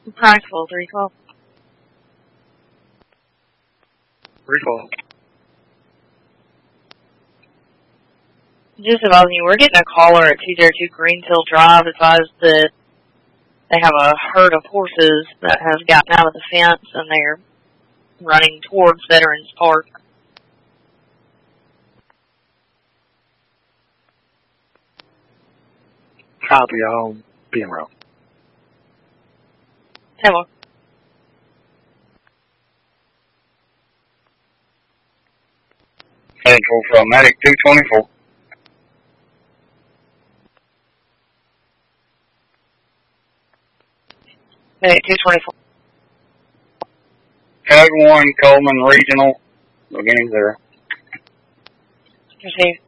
Practical 312. 312. Just advising you, we're getting a caller at 202 Greensill Drive. Advised that they have a herd of horses that have gotten out of the fence and they're running towards Veterans Park. Copy, I'll be en route. Hello. Central from Medic 224. Medic 224. Code 1, Coleman Regional, beginning 0. Receive.